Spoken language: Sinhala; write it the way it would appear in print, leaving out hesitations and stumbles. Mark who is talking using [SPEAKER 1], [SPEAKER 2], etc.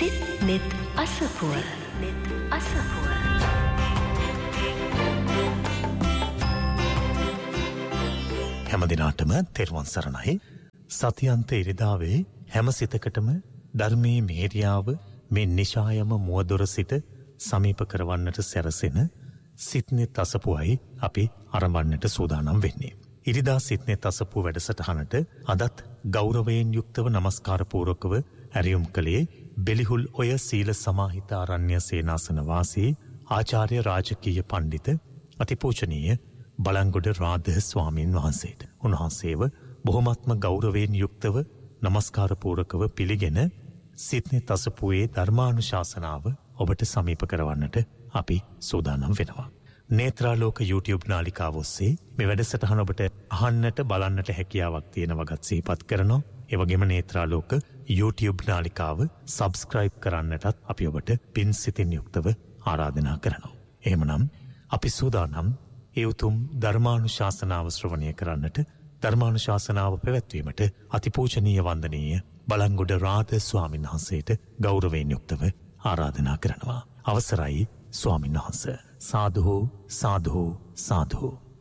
[SPEAKER 1] සිත් net අසපුව
[SPEAKER 2] හැම දිනාටම තෙරුවන් සරණයි. සතියන්ත ඉරිදාවේ හැම සිතකටම ධර්මයේ මේරියාව මේ නිශායම මුවදොර සිට සමීප කරවන්නට සැරසෙන සිත්නෙත් අසපුවයි අපි ආරම්භන්නට සූදානම් වෙන්නේ. ඉරිදා සිත්නෙත් අසපුව වැඩසටහනට අදත් ගෞරවයෙන් යුක්තව නමස්කාර පූර්වකව ඇරියුම් කළේ බෙලිහුල් ඔය සීල සමාහිත ආරණ්‍ය සේනාසන වාසී ආචාර්ය රාජකීය පඬිත අතිපූජනීය බලංගොඩ රාධ ස්වාමීන් වහන්සේට උන්වහන්සේව බොහොමත්ම ගෞරවයෙන් යුක්තව නමස්කාර පූර්වකව පිළිගෙන සිත්නෙත් අසපුවේ ධර්මානුශාසනාව ඔබට සමීප කරවන්නට අපි සූදානම් වෙනවා. නේත්‍රාලෝක YouTube නාලිකාව ඔස්සේ මේ වැඩසටහන ඔබට අහන්නට බලන්නට හැකියාවක් තියෙන වගත් සිහිපත් කරනවා. ඒ වගේම නේත්‍රාලෝක YouTube නාලිකාව subscribe කරන්නටත් අපි ඔබට පින් සිතින් යුක්තව ආරාධනා කරනවා. එහෙමනම් අපි සූදානම් ඒ උතුම් ධර්මානුශාසනාව ශ්‍රවණය කරන්නට ධර්මානුශාසනාව පැවැත්වීමට අතිපූජනීය වන්දනීය බලංගොඩ රාධ ස්වාමීන් වහන්සේට ගෞරවයෙන් යුක්තව ආරාධනා කරනවා. අවසරයි ස්වාමීන් වහන්සේ. සාදු සාදු සාදු.